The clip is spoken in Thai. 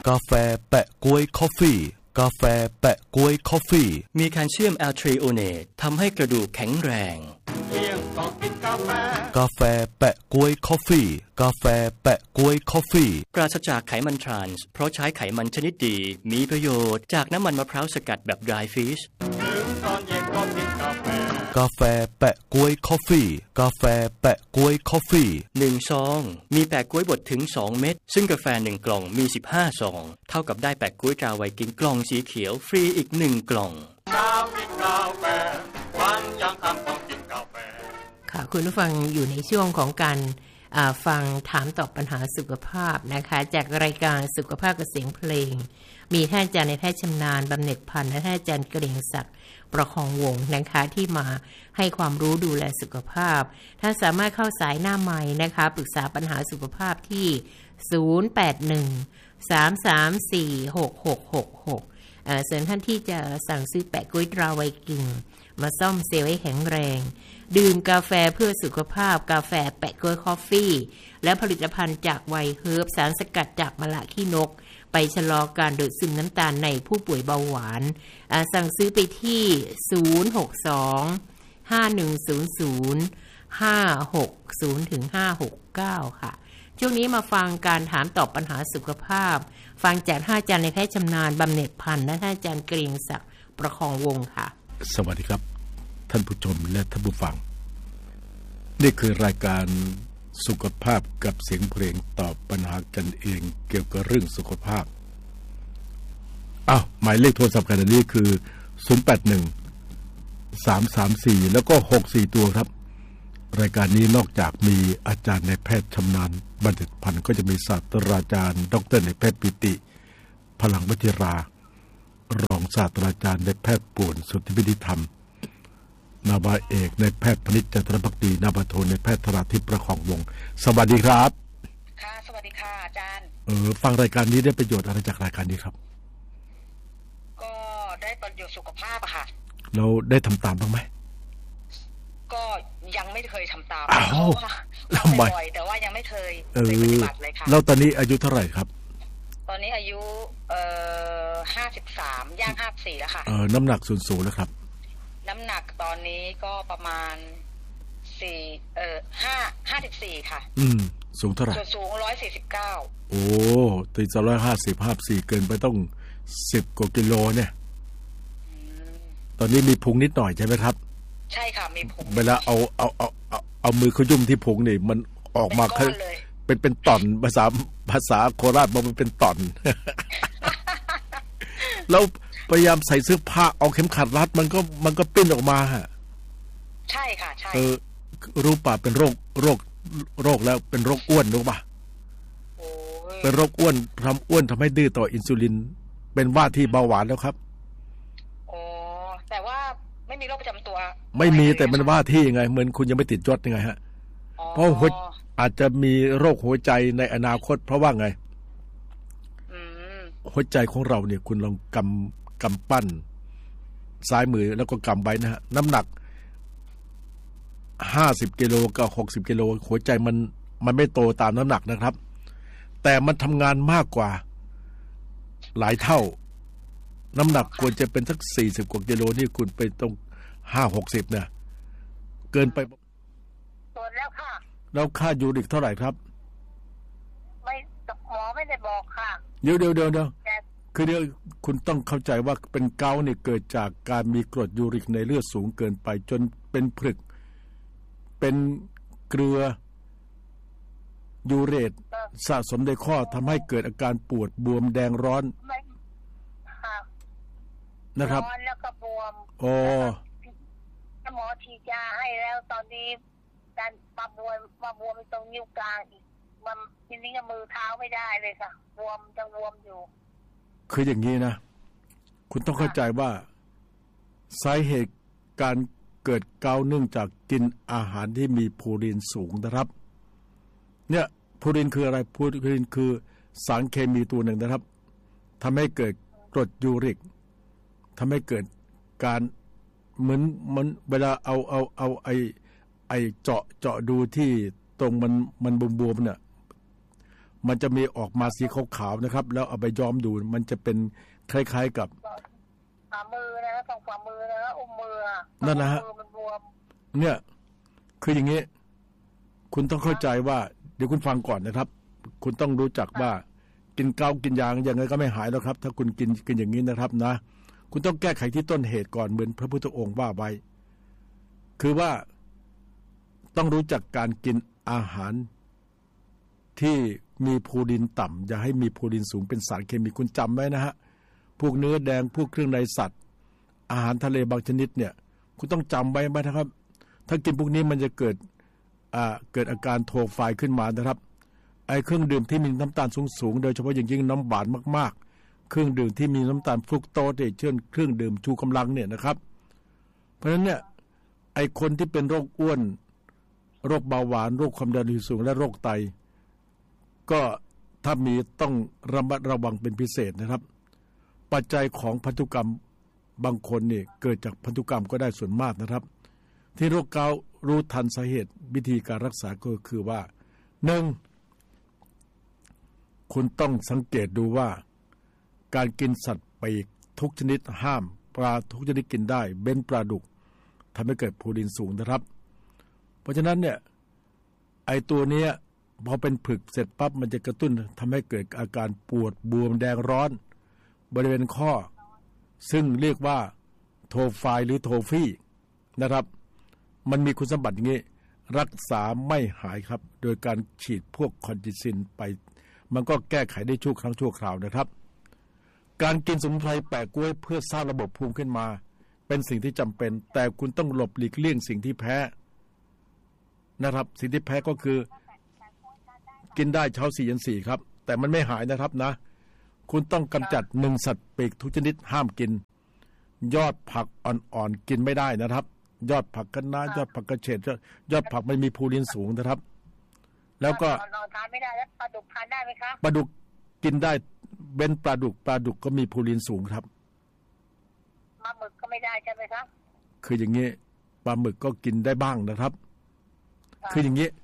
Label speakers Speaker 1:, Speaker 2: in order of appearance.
Speaker 1: กาแฟแปะก๊วยคอฟฟี่กาแฟแปะก๊วยคอฟฟี่
Speaker 2: มีแคลเซียมแอลทรีโอเนตทำให้กระดูกแข็งแรง
Speaker 1: กาแฟแปะก๊วยคอฟฟี่กาแฟแปะก๊วยคอฟฟี่
Speaker 2: ปราศจากไขมันทรานส์เพราะใช้ไขมันชนิดดีมีประโยชน์จากน้ำมันมะพร้าวสกัดแบบ dry fish
Speaker 1: กาแฟแปะก๊วยคอฟฟี่กาแฟแปะก๊วยคอฟฟี่
Speaker 2: 1ซองมีแปะก๊วยบดถึง2เม็ดซึ่งกาแฟ1กล่องมี15ซองเท่ากับได้แปะก๊วยตราไวกิ้งกล่องสีเขียวฟรีอีก1กล่อง
Speaker 3: ค่ะคุณผู้ฟังอยู่ในช่วงของการฟังถามตอบปัญหาสุขภาพนะคะจากรายการสุขภาพกับเสียงเพลงมีท่านอาจารย์ในแพทย์ชำนาญบำเหน็จพันธ์และท่านอาจารย์เกรียงศักดิ์ประคองวงศ์นะคะที่มาให้ความรู้ดูแลสุขภาพท่านสามารถเข้าสายหน้าไมค์นะคะปรึกษาปัญหาสุขภาพที่0813346666ส่วนท่านที่จะสั่งซื้อแปะก๊วยตราไวกิ้งมาซ่อมเซลล์ให้แข็งแรงดื่มกาแฟเพื่อสุขภาพกาแฟแปะก๊วยคอฟฟี่และผลิตภัณฑ์จากไวเฮิร์บสารสกัดจากมะละขี้นกไปชะลอการดูดซึมน้ำตาลในผู้ป่วยเบาหวานสั่งซื้อไปที่062-5100-560-569 ค่ะช่วงนี้มาฟังการถามตอบปัญหาสุขภาพฟังจากท่านอาจารย์ในแพทย์ชำนาญบำเหน็จพันธ์และท่านอาจารย์เกรียงศักดิ์ประคองวงศ์ค่ะ
Speaker 4: สวัสดีครับท่านผู้ชมและท่านผู้ฟังนี่คือรายการสุขภาพกับเสียงเพลงตอบปัญหากันเองเกี่ยวกับเรื่องสุขภาพหมายเลขโทรศัพท์กันนี้คือ081-334แล้วก็64ตัวครับรายการนี้นอกจากมีอาจารย์ในแพทย์ชำนาญบัณฑิตพันธ์ก็จะมีศาสตราจารย์ดรในแพทย์ปิติพลังวชิรารองศาสตราจารย์ในแพทย์ป่วนสุทธิวิธิธรรมนาวาเอกในแพทย์พนิษฐ์จันทรภักดีนาวาโทในแพทย์ธราทิพย์ประคองวงศ์สวัสดีครับ
Speaker 5: ค่ะสวัสดีค่ะอาจารย์
Speaker 4: ฟังรายการนี้ได้ประโยชน์อะไรจากรายการนี้ครับ
Speaker 5: ก็ได้ประโยชน์สุขภาพอะค่ะ
Speaker 4: เราได้ทำตามบ้างไหม
Speaker 5: ก็ยังไม่เคยทำตาม
Speaker 4: ทำไม
Speaker 5: แต่ว่ายังไม่เคยปฏิบัติเลยค่ะ
Speaker 4: แล้วตอนนี้อายุเท่าไหร่ครับ
Speaker 5: ตอนนี้อายุ53ย่าง54แล้วค่ะ
Speaker 4: น้ำหนักส่วนสูงแล้วครับ
Speaker 5: น้ำหนักตอนนี้ก็ประมาณ54ค่ะ
Speaker 4: สูงเท่าไหร่
Speaker 5: สูง149
Speaker 4: โอ้ตี150-54เกินไปต้อง10กว่ากิโลเนี่ยตอนนี้มีพุงนิดหน่อยใช่ไหมครับ
Speaker 5: ใช่ค่ะมีพุง
Speaker 4: เวลาเอามือขยุ่มที่พุงนี่มันออกมาเป็นต่อนภาษาโคราชบอกมันเป็นต่อน แล้วพยายามใส่เสื้อผ้าเอาเข็มขัดรัดมันก็ปิ้นออกมาฮะ
Speaker 5: ใช่ค่ะใช่
Speaker 4: รู้ป่ะเป็นโรคแล้วเป็นโรคอ้วนรู้ป่ะเป็นโรคอ้วนทำให้ดื้อต่ออินซูลินเป็นว่าที่เบาหวานแล้วครับ
Speaker 5: แต่ว่าไม่มีโรคประจำตัว
Speaker 4: ไม่มีแต่มันว่าที่ยังไงเหมือนคุณยังไม่ติดยศยังไงฮะเพราะอาจจะมีโรคหัวใจในอนาคตเพราะว่าไงหัวใจของเราเนี่ยคุณลองกำปั้นซ้ายมือแล้วก็กำไว้นะฮะน้ำหนัก50กิโลกับ60กิโลหัวใจมันไม่โตตามน้ำหนักนะครับแต่มันทำงานมากกว่าหลายเท่าน้ำหนักควรจะเป็นสัก40กว่ากิโลนี่คุณไปตรง5-60เนี่ยเกินไป
Speaker 5: ตรวจแล้วค่ะ
Speaker 4: แล้วค่ายูริกเท่าไหร่ครับ
Speaker 5: ไม่หมอไม่ได้บอกค่ะ
Speaker 4: เดี๋ยวคือเดี๋ยวคุณต้องเข้าใจว่าเป็นเกาต์นี่เกิดจากการมีกรดยูริกในเลือดสูงเกินไปจนเป็นผลึกเป็นเกลือยูเรตสะสมในข้อทำให้เกิดอาการปวดบวมแดงร้อนนะครับ
Speaker 5: ร้อนแล้วก็บวมหมอฉีดยาให้แล้วตอนนี้การมาบวมตรงนิ้วกลางอีกมันทีนี้มือเท้าไม่ได้เลยค่ะบวมอยู่
Speaker 4: คืออย่างนี้นะคุณต้องเข้าใจว่าสาเหตุการเกิดเกาต์เนื่องจากกินอาหารที่มีพูรินสูงนะครับเนี่ยพูรินคืออะไรพูรินคือสารเคมีตัวหนึ่งนะครับทำให้เกิดกรดยูริกทำให้เกิดการเหมือนเวลาเอาไอเจาะดูที่ตรงมันบวมๆเนี่ยมันจะมีออกมาสีขาวๆนะครับแล้วเอาไปย้อมดูมันจะเป็นคล้ายๆกับ
Speaker 5: ฝ่ามือนะตรงฝ่ามือนะอุ้มมือ
Speaker 4: นั่นนะฮะเนี่ยคืออย่างนี้คุณต้องเข้าใจว่าเดี๋ยวคุณฟังก่อนนะครับคุณต้องรู้จักว่ากินเกากินยางยังไงก็ไม่หายแล้วครับถ้าคุณกินอย่างนี้นะครับนะคุณต้องแก้ไขที่ต้นเหตุก่อนเหมือนพระพุทธองค์ว่าไว้คือว่าต้องรู้จักการกินอาหารที่มีพูรินต่ำอย่าให้มีพูรินสูงเป็นสารเคมีคุณจำไว้นะฮะพวกเนื้อแดงพวกเครื่องในสัตว์อาหารทะเลบางชนิดเนี่ยคุณต้องจำไว้นะครับถ้ากินพวกนี้มันจะเกิดอาการโทไฟขึ้นมานะครับไอ้เครื่องดื่มที่มีน้ำตาลสูงโดยเฉพาะอย่างยิ่งน้ำหวานมากๆเครื่องดื่มที่มีน้ำตาลฟรุกโตสเช่นเครื่องดื่มชูกำลังเนี่ยนะครับเพราะฉะนั้นเนี่ยไอ้คนที่เป็นโรคอ้วนโรคเบาหวานโรคความดันโลหิตสูงและโรคไตก็ถ้ามีต้องระมัดระวังเป็นพิเศษนะครับปัจจัยของพันธุกรรมบางคนนี่เกิดจากพันธุกรรมก็ได้ส่วนมากนะครับที่โรคเกาต์รู้ทันสาเหตุวิธีการรักษาก็คือว่า 1. คุณต้องสังเกตดูว่าการกินสัตว์ปีกทุกชนิดห้ามปลาทุกชนิดกินได้เบ้นปลาดุกทำให้เกิดพูรินสูงนะครับเพราะฉะนั้นเนี่ยไอตัวเนี้ยพอเป็นผึกเสร็จปั๊บมันจะกระตุ้นทำให้เกิดอาการปวดบวมแดงร้อนบริเวณข้อซึ่งเรียกว่าโทไฟหรือโทฟี่นะครับมันมีคุณสมบัติอย่างนี้รักษาไม่หายครับโดยการฉีดพวกคอนจิซินไปมันก็แก้ไขได้ชั่วครั้งชั่วคราวนะครับการกินสมุนไพรแปะกล้วยเพื่อสร้างระบบภูมิขึ้นมาเป็นสิ่งที่จำเป็นแต่คุณต้องหลบหลีกเลี่ยงสิ่งที่แพ้นะครับสิ่งที่แพ้ก็คือกินได้เช้า4 เย็น 4ครับแต่มันไม่หายนะครับนะคุณต้องกำจัด1สัตว์ปีกทุกชนิดห้ามกินยอดผักอ่อนๆกินไม่ได้นะครับยอดผักคะน้ายอดผักกระเฉดยอดผักไม่มีพูรินสูงนะครับแล้วก็
Speaker 5: ทานไม่ได้แล้วปลาดุกทานได้ไหมคะ
Speaker 4: ปลาดุกกินได้เบ้นปลาดุกก็มีพูรินสูงครับ
Speaker 5: ปลาหมึกก็ไม่ได้ใช่ไหมคะ
Speaker 4: คืออย่างนี้ปลาหมึกก็กินได้บ้างนะครับคืออย่างนี้